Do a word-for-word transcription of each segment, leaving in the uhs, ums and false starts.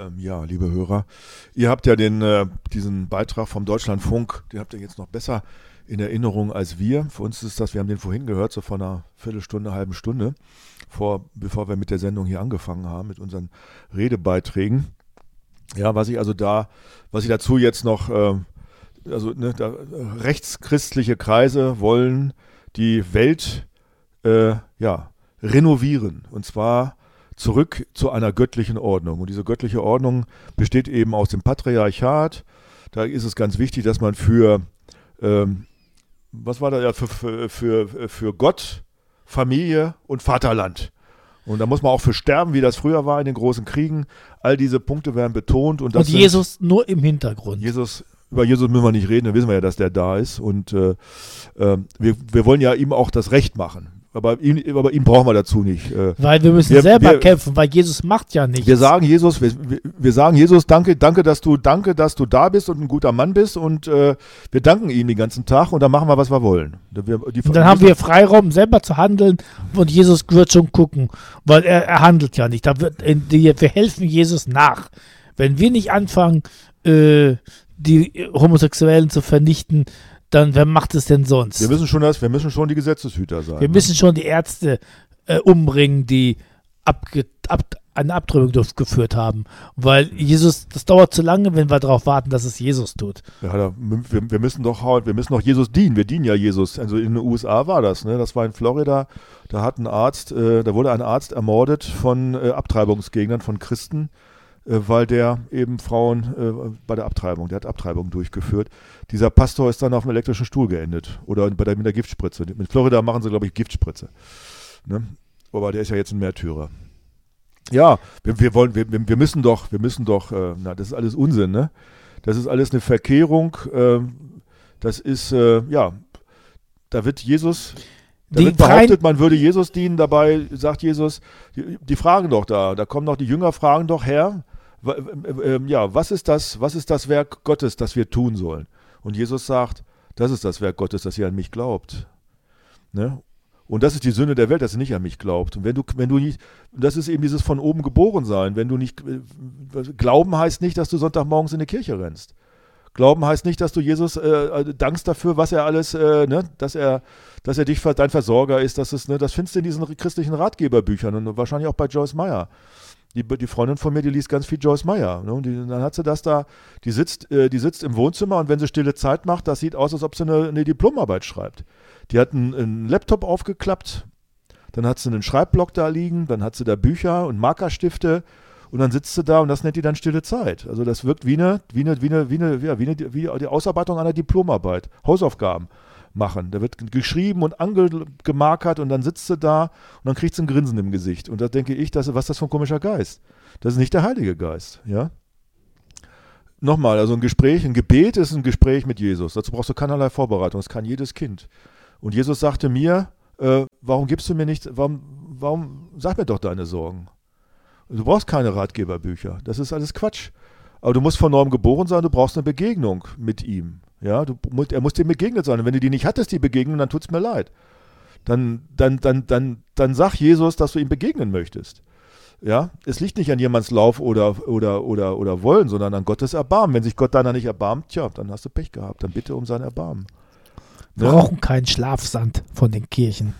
Ähm, ja, liebe Hörer, ihr habt ja den, äh, diesen Beitrag vom Deutschlandfunk, den habt ihr jetzt noch besser in Erinnerung als wir. Für uns ist das, wir haben den vorhin gehört, so vor einer Viertelstunde, halben Stunde, vor, bevor wir mit der Sendung hier angefangen haben, mit unseren Redebeiträgen. Ja, was ich also da, was ich dazu jetzt noch, äh, also ne, da, rechtschristliche Kreise wollen die Welt äh, ja, renovieren, und zwar zurück zu einer göttlichen Ordnung. Und diese göttliche Ordnung besteht eben aus dem Patriarchat. Da ist es ganz wichtig, dass man für, ähm, was war da, ja, für, für, für, für Gott, Familie und Vaterland. Und da muss man auch für sterben, wie das früher war in den großen Kriegen. All diese Punkte werden betont. Und, das und Jesus sind, nur im Hintergrund. Jesus, über Jesus müssen wir nicht reden, dann wissen wir ja, dass der da ist. Und äh, äh, wir, wir wollen ja ihm auch das Recht machen. Aber ihn, aber ihn brauchen wir dazu nicht. Äh, weil wir müssen wir, selber wir, kämpfen, weil Jesus macht ja nichts. Wir sagen Jesus, wir, wir sagen Jesus, danke, danke, dass du, danke, dass du da bist und ein guter Mann bist, und äh, wir danken ihm den ganzen Tag, und dann machen wir, was wir wollen. Wir, die, und dann haben wir Freiraum, selber zu handeln, und Jesus wird schon gucken, weil er, er handelt ja nicht. Da wird, wir helfen Jesus nach. Wenn wir nicht anfangen, äh, die Homosexuellen zu vernichten, dann wer macht es denn sonst? Wir müssen schon das, wir müssen schon die Gesetzeshüter sein. Wir ne? müssen schon die Ärzte äh, umbringen, die abge, ab, eine Abtreibung durchgeführt haben. Weil Jesus, das dauert zu lange, wenn wir darauf warten, dass es Jesus tut. Ja, da, wir, wir müssen doch wir müssen doch Jesus dienen. Wir dienen ja Jesus. Also in den U S A war das, ne? Das war in Florida. Da hat ein Arzt, äh, da wurde ein Arzt ermordet von äh, Abtreibungsgegnern, von Christen, weil der eben Frauen äh, bei der Abtreibung, der hat Abtreibung durchgeführt. Dieser Pastor ist dann auf dem elektrischen Stuhl geendet oder bei der, mit der Giftspritze. Mit Florida machen sie, glaube ich, Giftspritze. Ne? Aber der ist ja jetzt ein Märtyrer. Ja, wir, wir wollen, wir, wir müssen doch, wir müssen doch, äh, na, das ist alles Unsinn, ne? Das ist alles eine Verkehrung. Äh, das ist, äh, ja, da wird Jesus... Da wird behauptet, man würde Jesus dienen, dabei sagt Jesus, die, die fragen doch da, da kommen doch die Jünger, fragen doch, Herr, w- äh, äh, ja, was ist das, was ist das Werk Gottes, das wir tun sollen? Und Jesus sagt, das ist das Werk Gottes, dass ihr an mich glaubt. Ne? Und das ist die Sünde der Welt, dass ihr nicht an mich glaubt. Und wenn du, wenn du nicht, das ist eben dieses von oben geboren sein, wenn du nicht, äh, Glauben heißt nicht, dass du Sonntagmorgens in die Kirche rennst. Glauben heißt nicht, dass du Jesus äh, dankst dafür, was er alles, äh, ne, dass er, dass er dich dein Versorger ist. Das ist, ne, das findest du in diesen christlichen Ratgeberbüchern und wahrscheinlich auch bei Joyce Meyer. Die, die Freundin von mir, die liest ganz viel Joyce Meyer. Ne, und die, dann hat sie das da, die sitzt, äh, die sitzt im Wohnzimmer, und wenn sie stille Zeit macht, das sieht aus, als ob sie eine, eine Diplomarbeit schreibt. Die hat einen, einen Laptop aufgeklappt, dann hat sie einen Schreibblock da liegen, dann hat sie da Bücher und Markerstifte. Und dann sitzt sie da, und das nennt die dann stille Zeit. Also das wirkt wie eine, wie eine, wie eine, wie eine, ja, wie eine, wie die Ausarbeitung einer Diplomarbeit. Hausaufgaben machen. Da wird geschrieben und angemarkert, und dann sitzt sie da, und dann kriegt sie ein Grinsen im Gesicht. Und da denke ich, das, was ist das für ein komischer Geist? Das ist nicht der Heilige Geist, ja? Nochmal, also ein Gespräch, ein Gebet ist ein Gespräch mit Jesus. Dazu brauchst du keinerlei Vorbereitung. Das kann jedes Kind. Und Jesus sagte mir, äh, warum gibst du mir nicht, warum, warum, sag mir doch deine Sorgen. Du brauchst keine Ratgeberbücher. Das ist alles Quatsch. Aber du musst von neuem geboren sein, du brauchst eine Begegnung mit ihm. Ja, du, er muss dir begegnet sein. Und wenn du die nicht hattest, die Begegnung, dann tut es mir leid. Dann, dann, dann, dann, dann sag Jesus, dass du ihm begegnen möchtest. Ja, es liegt nicht an jemands Lauf oder, oder, oder, oder Wollen, sondern an Gottes Erbarmen. Wenn sich Gott deiner nicht erbarmt, tja, dann hast du Pech gehabt. Dann bitte um sein Erbarmen. Wir ja? brauchen keinen Schlafsand von den Kirchen.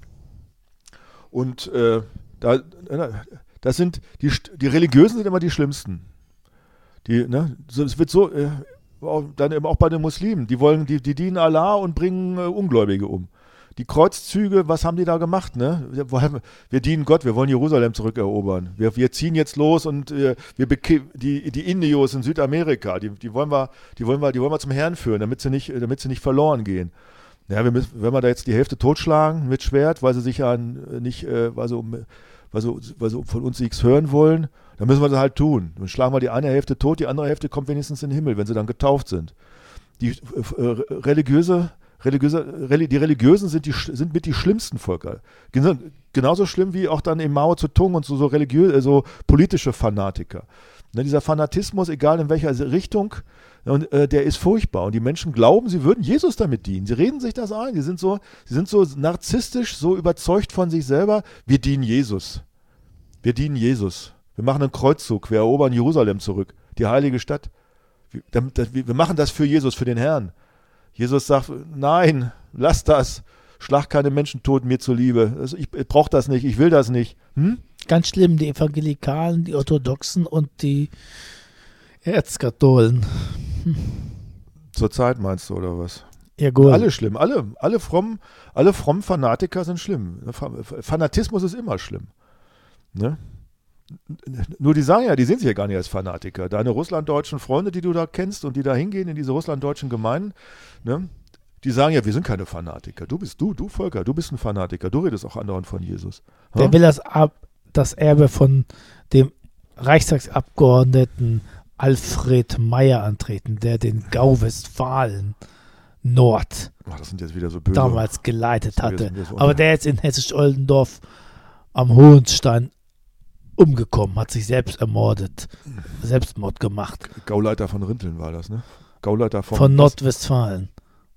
Und äh, da... Das sind, die, die Religiösen sind immer die Schlimmsten. Die, ne, es wird so, äh, dann eben auch bei den Muslimen, die wollen, die, die dienen Allah und bringen äh, Ungläubige um. Die Kreuzzüge, was haben die da gemacht, ne? Wir, wir dienen Gott, wir wollen Jerusalem zurückerobern. Wir, wir ziehen jetzt los, und äh, wir die, die Indios in Südamerika, die, die wollen wir, die wollen wir, die wollen wir zum Herrn führen, damit sie nicht, damit sie nicht verloren gehen. Ja, wir müssen, wenn wir da jetzt die Hälfte totschlagen mit Schwert, weil sie sich ja nicht, äh, weil sie um Weil sie, weil sie von uns nichts hören wollen, dann müssen wir das halt tun. Dann schlagen wir die eine Hälfte tot, die andere Hälfte kommt wenigstens in den Himmel, wenn sie dann getauft sind. Die äh, religiöse, religiöse, die Religiösen sind, die, sind mit die schlimmsten Völker. Genauso schlimm wie auch dann in Mao Zedong und so, so, religiö- so politische Fanatiker. Ne, dieser Fanatismus, egal in welcher Richtung, und, äh, der ist furchtbar. Und die Menschen glauben, sie würden Jesus damit dienen. Sie reden sich das ein. Sie sind so, sie sind so narzisstisch, so überzeugt von sich selber. Wir dienen Jesus. Wir dienen Jesus. Wir machen einen Kreuzzug, wir erobern Jerusalem zurück, die heilige Stadt. Wir, wir machen das für Jesus, für den Herrn. Jesus sagt, nein, lass das, schlag keine Menschen tot mir zuliebe. Also ich ich brauche das nicht, ich will das nicht. Hm? Ganz schlimm, die Evangelikalen, die Orthodoxen und die Erzkatholen. Hm. Zur Zeit meinst du, oder was? Ja, gut. Alle schlimm, alle, alle frommen, alle frommen Fanatiker sind schlimm. Fanatismus ist immer schlimm. Ne? Nur die sagen ja, die sehen sich ja gar nicht als Fanatiker. Deine russlanddeutschen Freunde, die du da kennst und die da hingehen in diese russlanddeutschen Gemeinden, ne, die sagen ja, wir sind keine Fanatiker. Du bist du, du Volker, du bist ein Fanatiker. Du redest auch anderen von Jesus. Ha? Der will das, Ab, das Erbe von dem Reichstagsabgeordneten Alfred Meyer antreten, der den Gau Westfalen Nord Ach, das sind jetzt wieder so böse. damals geleitet Das hatte. sind wir so Aber der jetzt in Hessisch-Oldendorf am Hohenstein umgekommen, hat sich selbst ermordet, Selbstmord gemacht. Gauleiter von Rinteln war das, ne? Gauleiter von, Von Nordwestfalen.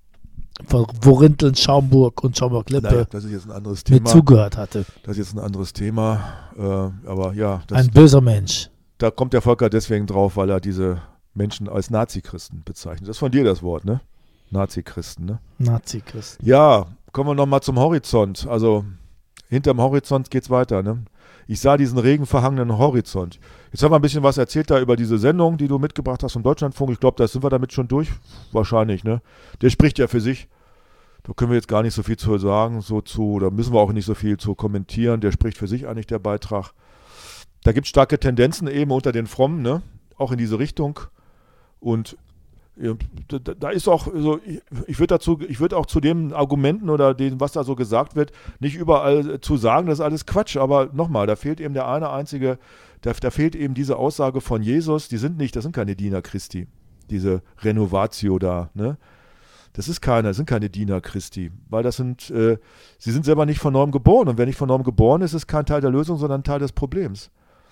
Von wo Rinteln, Schaumburg und Schaumburg-Lippe naja, das ist jetzt ein anderes Thema. mit zugehört hatte. Das ist jetzt ein anderes Thema. Äh, aber ja, das, Ein böser Mensch. da kommt der Volker deswegen drauf, weil er diese Menschen als Nazi-Christen bezeichnet. Das ist von dir das Wort, ne? Nazi-Christen, ne? Nazi-Christen. Ja, kommen wir nochmal zum Horizont. Also hinterm Horizont geht's weiter, ne? Ich sah diesen regenverhangenen Horizont. Jetzt haben wir ein bisschen was erzählt da über diese Sendung, die du mitgebracht hast vom Deutschlandfunk. Ich glaube, da sind wir damit schon durch. Wahrscheinlich, ne? Der spricht ja für sich. Da können wir jetzt gar nicht so viel zu sagen, so zu, da müssen wir auch nicht so viel zu kommentieren. Der spricht für sich eigentlich, der Beitrag. Da gibt es starke Tendenzen eben unter den Frommen, ne? Auch in diese Richtung. Und ja, da, da ist auch, also ich, ich würde dazu, ich würde auch zu den Argumenten oder dem, was da so gesagt wird, nicht überall zu sagen, das ist alles Quatsch, aber nochmal, da fehlt eben der eine einzige, da, da fehlt eben diese Aussage von Jesus, die sind nicht, das sind keine Diener Christi, diese Renovatio da, ne? Das ist keine, das sind keine Diener Christi, weil das sind, äh, sie sind selber nicht von neuem geboren und wer nicht von neuem geboren ist, ist kein Teil der Lösung, sondern ein Teil des Problems.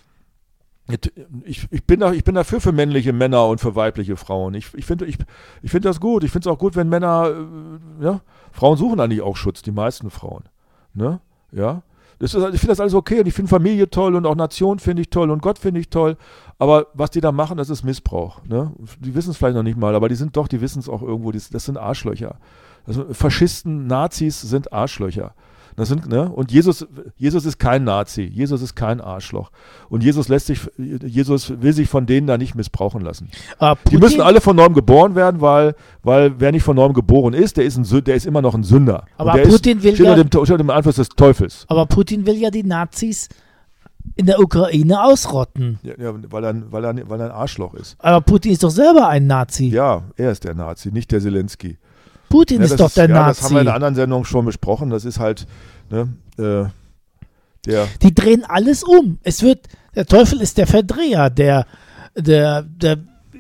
Ich, ich, bin da, ich bin dafür für männliche Männer und für weibliche Frauen. Ich, ich finde ich, ich find das gut. Ich finde es auch gut, wenn Männer, äh, ja, Frauen suchen eigentlich auch Schutz, die meisten Frauen. Ne? Ja? Das ist, ich finde das alles okay und ich finde Familie toll und auch Nation finde ich toll und Gott finde ich toll. Aber was die da machen, das ist Missbrauch. Ne? Die wissen es vielleicht noch nicht mal, aber die sind doch, die wissen es auch irgendwo. Die, das sind Arschlöcher. Also Faschisten, Nazis sind Arschlöcher. Das sind, ne? Und Jesus, Jesus ist kein Nazi, Jesus ist kein Arschloch. Und Jesus lässt sich, Jesus will sich von denen da nicht missbrauchen lassen. Aber Die müssen alle von neuem geboren werden, weil, weil wer nicht von neuem geboren ist, der ist, ein, der ist immer noch ein Sünder. Aber Und der Putin ist, will steht ja, unter dem, steht unter dem Einfluss des Teufels. aber Putin will ja die Nazis in der Ukraine ausrotten. Ja, ja, weil, er, weil, er, weil er ein Arschloch ist. Aber Putin ist doch selber ein Nazi. Ja, er ist der Nazi, nicht der Zelensky. Putin Ja, ist das doch der ja, Nazi. Das haben wir in einer anderen Sendung schon besprochen. Das ist halt, ne, äh, der. Die drehen alles um. Es wird, der Teufel ist der Verdreher, der, der, der,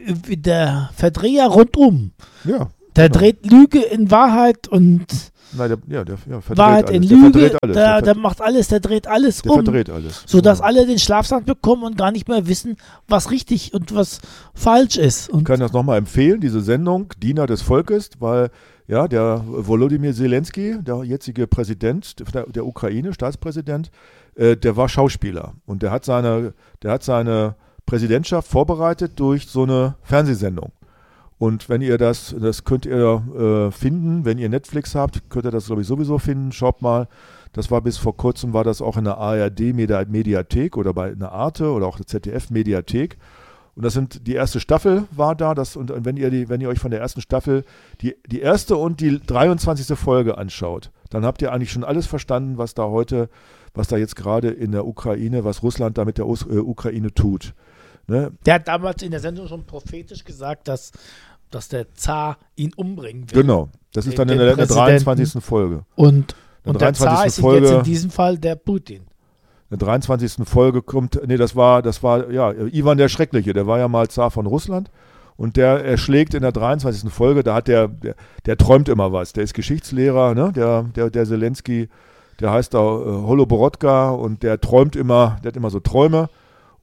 der Verdreher rundum. Ja. Der genau. dreht Lüge in Wahrheit und Nein, der, ja, der ja, verdreht Wahrheit alles. in Der Lüge. verdreht alles. Der, der, der macht alles, der dreht alles der um. verdreht alles. Sodass Ja. alle den Schlafsack bekommen und gar nicht mehr wissen, was richtig und was falsch ist. Ich Und kann das nochmal empfehlen, diese Sendung, Diener des Volkes, weil ja, der Volodymyr Zelensky, der jetzige Präsident der, der Ukraine, Staatspräsident, äh, der war Schauspieler und der hat seine, der hat seine Präsidentschaft vorbereitet durch so eine Fernsehsendung. Und wenn ihr das, das könnt ihr äh, finden, wenn ihr Netflix habt, könnt ihr das glaube ich sowieso finden. Schaut mal, das war bis vor kurzem, war das auch in der A R D-Mediathek oder bei einer Arte oder auch der Z D F-Mediathek. Und das sind, die erste Staffel war da, das, und wenn ihr die, wenn ihr euch von der ersten Staffel die, die erste und die dreiundzwanzigste Folge anschaut, dann habt ihr eigentlich schon alles verstanden, was da heute, was da jetzt gerade in der Ukraine, was Russland da mit der Us- äh, Ukraine tut. Ne? der hat damals in der Sendung schon prophetisch gesagt, dass, dass der Zar ihn umbringen will. Genau, das ist Den- dann in den der, in der Präsidenten. dreiundzwanzigsten Folge. Und, In und der Zar dreiundzwanzigsten ist Folge, jetzt in diesem Fall der Putin. in der dreiundzwanzigsten Folge kommt, nee, das war, das war, ja, Ivan der Schreckliche, der war ja mal Zar von Russland und der erschlägt in der dreiundzwanzigsten Folge, da hat der, der, der träumt immer was, der ist Geschichtslehrer, ne, der, der, der Zelensky, der heißt da äh, Holoborodka und der träumt immer, der hat immer so Träume.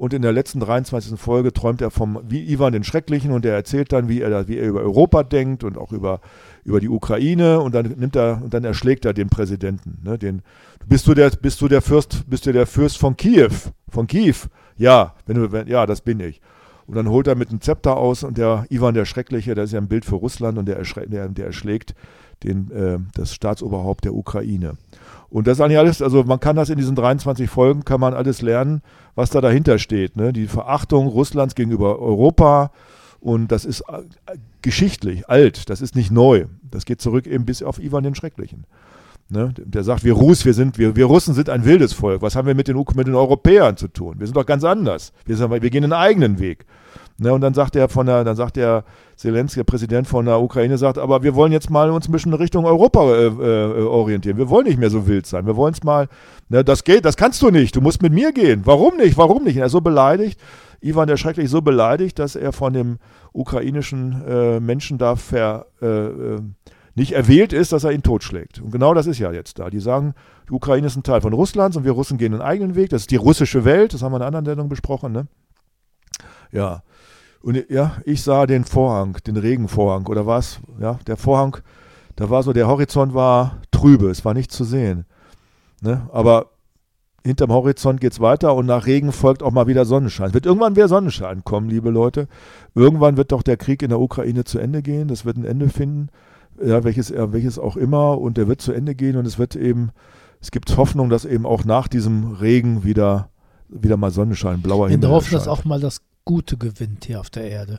Und in der letzten dreiundzwanzigsten Folge träumt er vom wie Iwan den Schrecklichen und er erzählt dann, wie er, wie er über Europa denkt und auch über, über die Ukraine und dann nimmt er und dann erschlägt er den Präsidenten. Ne, den, bist du der, bist du der Fürst, bist du der Fürst von Kiew? Von Kiew? Ja, wenn du, wenn, ja, das bin ich. Und dann holt er mit einem Zepter aus und der Iwan der Schreckliche, das ist ja ein Bild für Russland und der, erschrä- der, der erschlägt den, äh, das Staatsoberhaupt der Ukraine. Und das ist eigentlich alles, also man kann das in diesen dreiundzwanzig Folgen, kann man alles lernen, was da dahinter steht. Ne? Die Verachtung Russlands gegenüber Europa und das ist äh, geschichtlich, alt, das ist nicht neu. Das geht zurück eben bis auf Iwan den Schrecklichen. Ne? Der sagt, wir Rus, wir, sind, wir, wir Russen sind ein wildes Volk. Was haben wir mit den, mit den Europäern zu tun? Wir sind doch ganz anders. Wir, sind, wir gehen einen eigenen Weg. Ne? Und dann sagt der von der, dann sagt der Zelensky, der Präsident von der Ukraine, sagt, aber wir wollen jetzt mal uns ein bisschen Richtung Europa äh, äh, orientieren. Wir wollen nicht mehr so wild sein. Wir wollen es mal, ne, das geht, das kannst du nicht. Du musst mit mir gehen. Warum nicht? Warum nicht? Und er ist so beleidigt, Iwan der Schreckliche so beleidigt, dass er von dem ukrainischen äh, Menschen da ver, äh, äh, nicht erwählt ist, dass er ihn totschlägt. Und genau das ist ja jetzt da. Die sagen, die Ukraine ist ein Teil von Russlands und wir Russen gehen einen eigenen Weg. Das ist die russische Welt, das haben wir in einer anderen Sendung besprochen. Ne? Ja, und ja, ich sah den Vorhang, den Regenvorhang oder was? Ja, der Vorhang, da war so, der Horizont war trübe, es war nicht zu sehen. Ne? Aber hinterm Horizont geht es weiter und nach Regen folgt auch mal wieder Sonnenschein. Es wird irgendwann wieder Sonnenschein kommen, liebe Leute. Irgendwann wird doch der Krieg in der Ukraine zu Ende gehen, das wird ein Ende finden. Ja, welches, welches auch immer, und der wird zu Ende gehen und es wird eben, es gibt Hoffnung, dass eben auch nach diesem Regen wieder, wieder mal Sonnenschein, blauer Himmel in der Hoffnung, erscheint. dass auch mal das Gute gewinnt hier auf der Erde.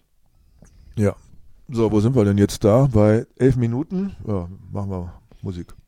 Ja. So, wo sind wir denn jetzt da? Bei elf Minuten? Ja, machen wir Musik.